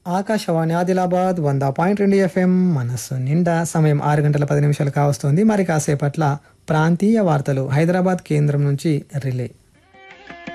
Akashvani Adilabad 100.2 FM మనస్సు నిండా. సమయం 6 గంటల 10 నిమిషాలు కావస్తుంది. మరి కాసేపట్ల ప్రాంతీయ వార్తలు హైదరాబాద్ కేంద్రం నుంచి రిలే.